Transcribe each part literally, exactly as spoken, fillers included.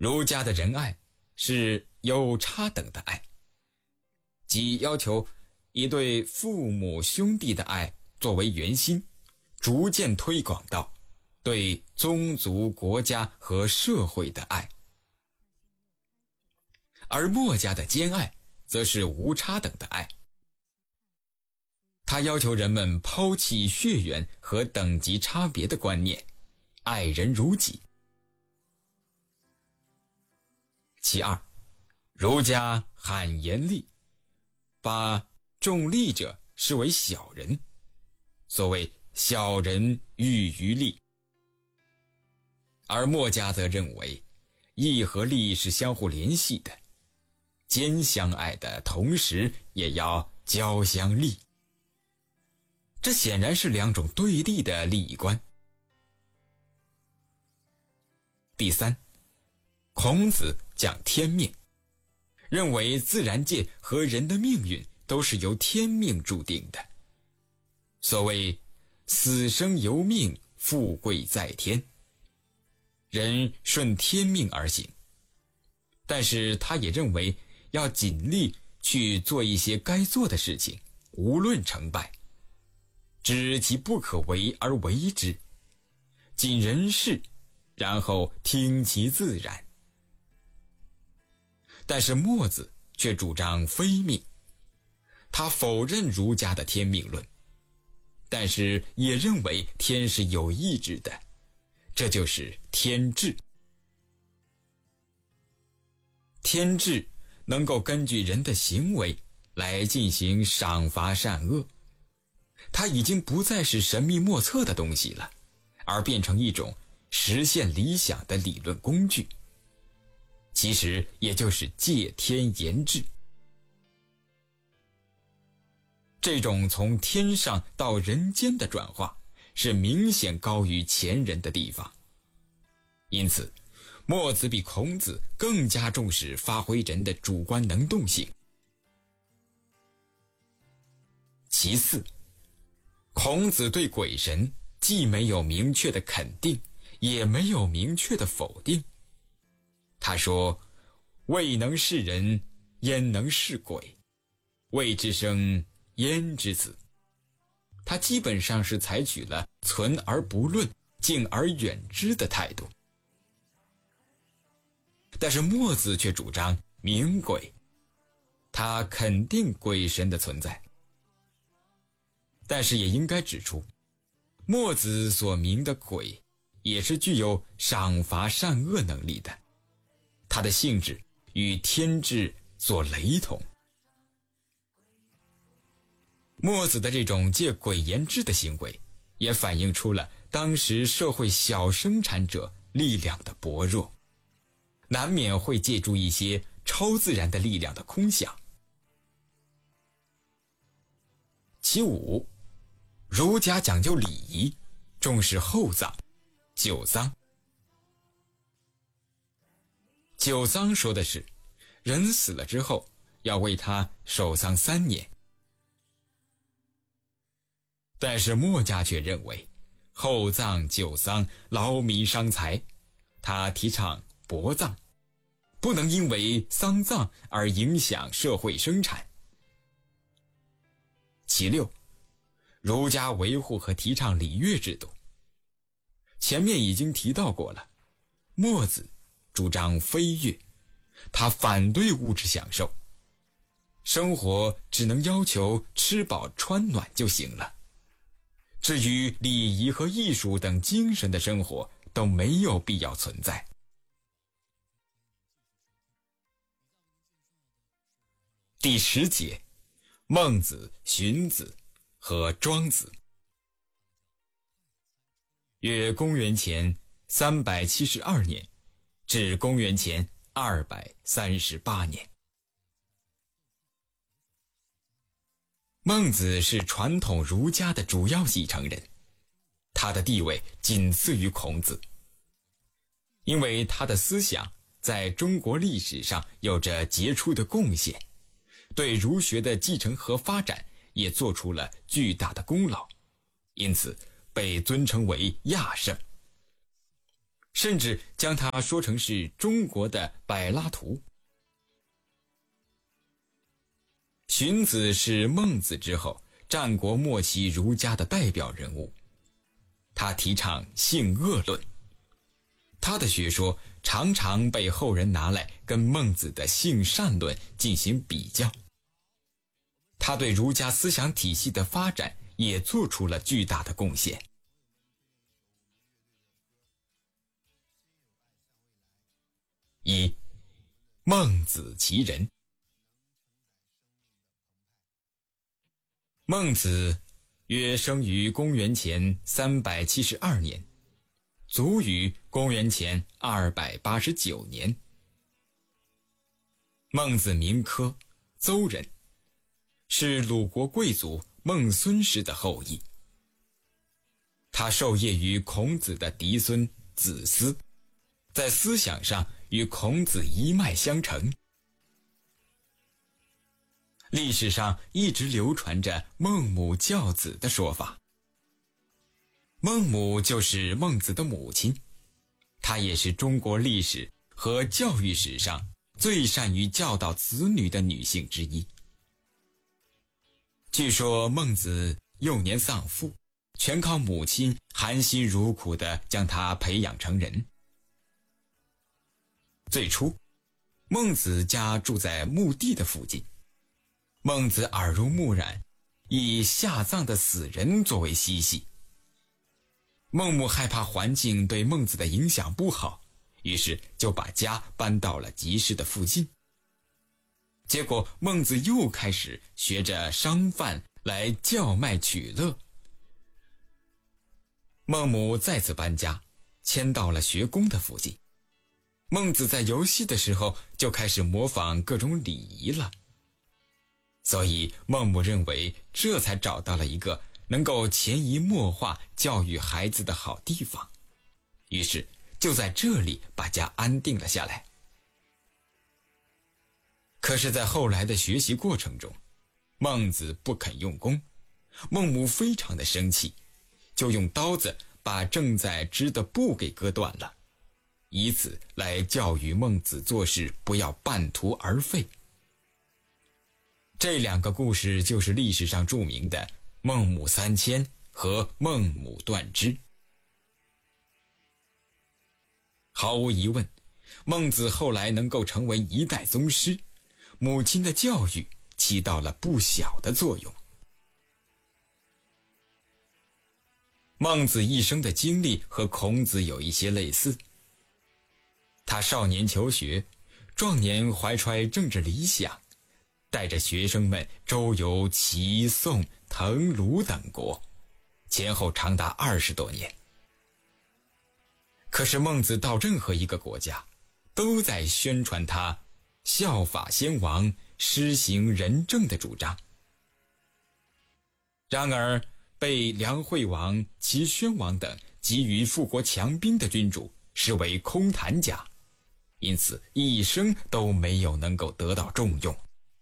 儒家的仁爱是有差等的爱，即要求以对父母兄弟的爱作为圆心，逐渐推广到对宗族国家和社会的爱。而墨家的兼爱则是无差等的爱，他要求人们抛弃血缘和等级差别的观念，爱人如己。其二，儒家罕言利，把重利者视为小人，所谓小人喻于利。而墨家则认为义和利是相互联系的，兼相爱的同时也要交相利。这显然是两种对立的利益观。第三，孔子讲天命，认为自然界和人的命运都是由天命注定的。所谓死生由命，富贵在天，人顺天命而行。但是他也认为要尽力去做一些该做的事情，无论成败，知其不可为而为之，尽人事，然后听其自然。但是墨子却主张非命，他否认儒家的天命论，但是也认为天是有意志的，这就是天志。天志能够根据人的行为来进行赏罚善恶，它已经不再是神秘莫测的东西了，而变成一种实现理想的理论工具，其实也就是借天言志。这种从天上到人间的转化是明显高于前人的地方，因此墨子比孔子更加重视发挥人的主观能动性。其次，孔子对鬼神既没有明确的肯定，也没有明确的否定。他说未能是人，焉能是鬼？未之生，焉之子？他基本上是采取了存而不论，敬而远之的态度。但是墨子却主张明鬼，他肯定鬼神的存在。但是也应该指出，墨子所明的鬼也是具有赏罚善恶能力的，它的性质与天志所雷同。墨子的这种借鬼言志的行为，也反映出了当时社会小生产者力量的薄弱，难免会借助一些超自然的力量的空想。其五，儒家讲究礼仪，重视厚葬、久丧。久丧说的是人死了之后要为他守丧三年，但是墨家却认为厚葬、久丧劳民伤财，他提倡薄葬，不能因为丧葬而影响社会生产。其六，儒家维护和提倡礼乐制度。前面已经提到过了，墨子主张非乐，他反对物质享受，生活只能要求吃饱穿暖就行了，至于礼仪和艺术等精神的生活都没有必要存在。第十节，孟子、荀子和庄子。约公元前三百七十二年至公元前二百三十八年。孟子是传统儒家的主要继承人，他的地位仅次于孔子，因为他的思想在中国历史上有着杰出的贡献，对儒学的继承和发展也做出了巨大的功劳，因此被尊称为亚圣。 甚至将它说成是中国的柏拉图。荀子是孟子之后战国末期儒家的代表人物，他提倡性恶论，他的学说常常被后人拿来跟孟子的性善论进行比较。他对儒家思想体系的发展也做出了巨大的贡献。一、孟子其人。孟子约生于公元前三百七十二年，卒于公元前二百八十九年。孟子名轲，邹人，是鲁国贵族孟孙氏的后裔。他受业于孔子的嫡孙子思，在思想上与孔子一脉相承。历史上一直流传着孟母教子的说法。孟母就是孟子的母亲，她也是中国历史和教育史上最善于教导子女的女性之一。据说孟子幼年丧父，全靠母亲含辛茹苦地将他培养成人。最初，孟子家住在墓地的附近，孟子耳濡目染，以下葬的死人作为嬉戏。孟母害怕环境对孟子的影响不好，于是就把家搬到了集市的附近。结果孟子又开始学着商贩来叫卖取乐。孟母再次搬家，迁到了学宫的附近。孟子在游戏的时候就开始模仿各种礼仪了。所以孟母认为这才找到了一个能够潜移默化教育孩子的好地方，于是就在这里把家安定了下来。可是在后来的学习过程中，孟子不肯用功，孟母非常的生气，就用刀子把正在织的布给割断了，以此来教育孟子做事不要半途而废。这两个故事就是历史上著名的孟母三迁和孟母断织。毫无疑问，孟子后来能够成为一代宗师，母亲的教育起到了不小的作用。孟子一生的经历和孔子有一些类似，他少年求学，壮年怀揣政治理想，带着学生们周游齐、宋、滕、鲁等国，前后长达二十多年。可是孟子到任何一个国家，都在宣传他效法先王、施行仁政的主张。然而被梁惠王、齐宣王等急于富国强兵的君主视为空谈家，因此一生都没有能够得到重用。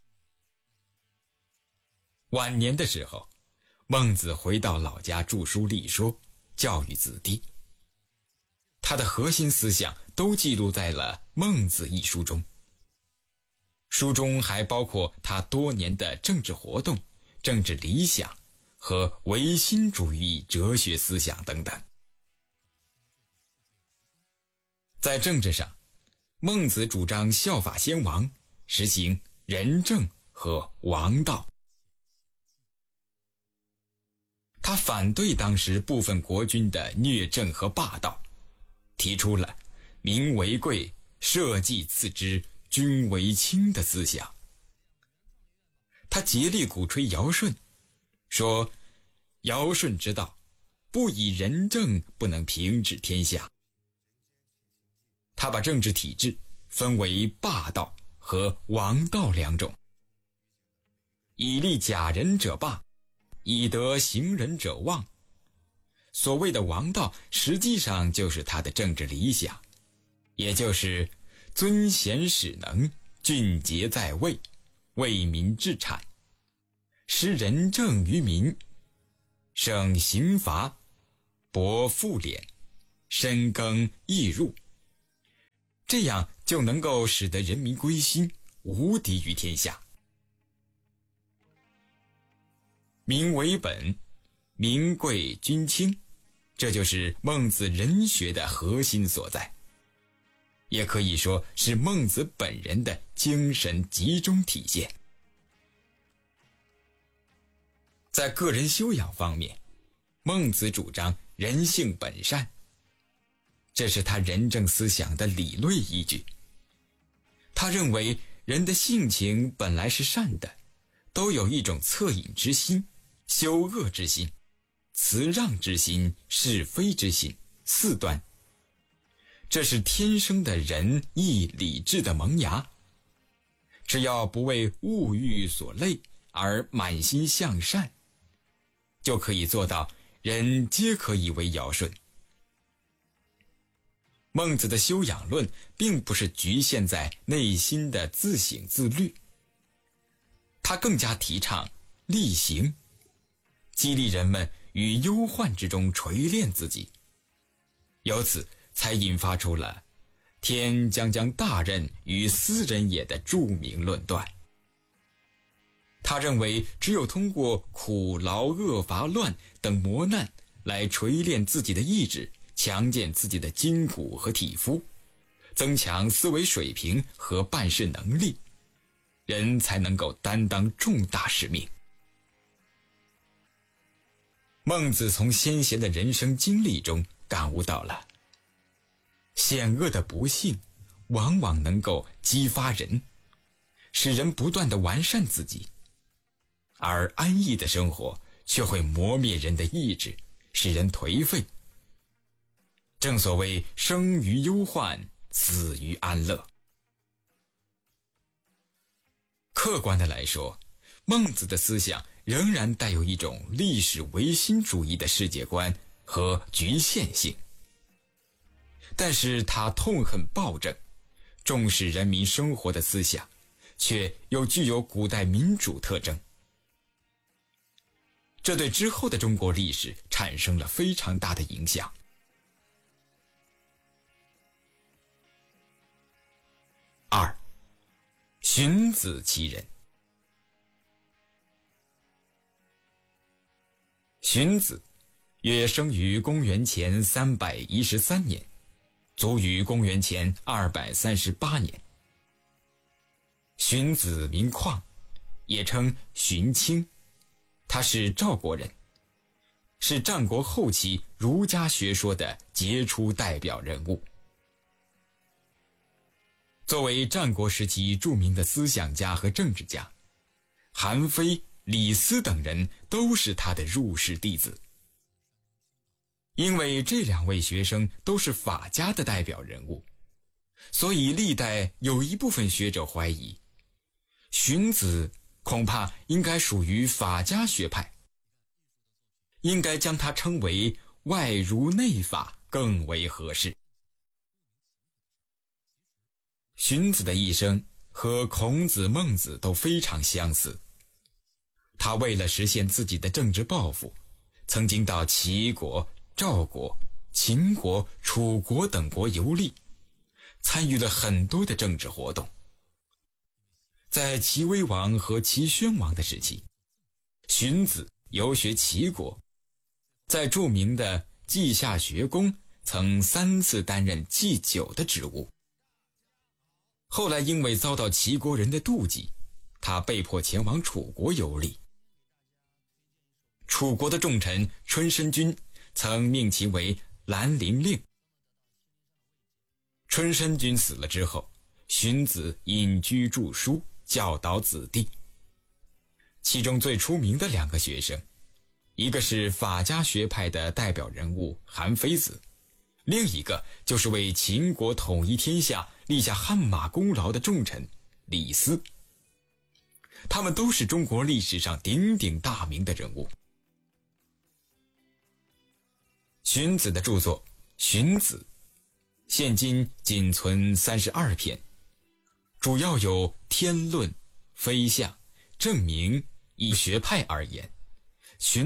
晚年的时候，孟子回到老家著书立说，教育子弟。他的核心思想都记录在了《孟子》一书中。书中还包括他多年的政治活动、政治理想和唯心主义哲学思想等等。在政治上，孟子主张效法先王，实行仁政和王道。他反对当时部分国君的虐政和霸道，提出了民为贵，社稷次之，君为轻的思想。他竭力鼓吹尧舜，说尧舜之道，不以仁政，不能平治天下。他把政治体制分为霸道和王道两种，以立假仁者霸，以德行仁者旺。所谓的王道实际上就是他的政治理想，也就是尊贤使能，俊杰在位，为民治产，施仁政于民，省刑罚，薄赋敛， 深耕易入，这样就能够使得人民归心，无敌于天下。民为本，民贵君轻，这就是孟子人学的核心所在，也可以说是孟子本人的精神集中体现。在个人修养方面，孟子主张人性本善，这是他仁政思想的理论依据。他认为人的性情本来是善的，都有一种恻隐之心、羞恶之心、辞让之心、是非之心四端，这是天生的仁义礼智的萌芽。只要不为物欲所累而满心向善，就可以做到人皆可以为尧舜。孟子的修养论并不是局限在内心的自省自律，他更加提倡力行，激励人们于忧患之中锤炼自己，由此才引发出了天将将大任于斯人也的著名论断。他认为只有通过苦劳恶伐乱等磨难来锤炼自己的意志，强健自己的筋骨和体肤，增强思维水平和办事能力，人才能够担当重大使命。孟子从先贤的人生经历中感悟到了，险恶的不幸往往能够激发人，使人不断地完善自己，而安逸的生活却会磨灭人的意志，使人颓废。正所谓生于忧患，死于安乐。客观的来说，孟子的思想仍然带有一种历史唯心主义的世界观和局限性，但是他痛恨暴政，重视人民生活的思想，却又具有古代民主特征。这对之后的中国历史产生了非常大的影响。二，荀子其人。荀子约生于公元前三百一十三年，卒于公元前二百三十八年。荀子名况，也称荀卿，他是赵国人，是战国后期儒家学说的杰出代表人物。作为战国时期著名的思想家和政治家，韩非、李斯等人都是他的入室弟子。因为这两位学生都是法家的代表人物，所以历代有一部分学者怀疑，荀子恐怕应该属于法家学派，应该将他称为外儒内法更为合适。荀子的一生和孔子、孟子都非常相似，他为了实现自己的政治抱负，曾经到齐国、赵国、秦国、楚国等国游历，参与了很多的政治活动。在齐威王和齐宣王的时期，荀子游学齐国，在著名的稷下学宫曾三次担任祭酒的职务。后来因为遭到齐国人的妒忌，他被迫前往楚国游历。楚国的重臣春申君曾命其为兰陵令。春申君死了之后，荀子隐居著书，教导子弟。其中最出名的两个学生，一个是法家学派的代表人物韩非子，另一个就是为秦国统一天下立下汗马功劳的重臣李斯。他们都是中国历史上鼎鼎大名的人物。荀子的著作《荀子》现今仅存三十二篇，主要有天论、非象、证明。以学派而言，荀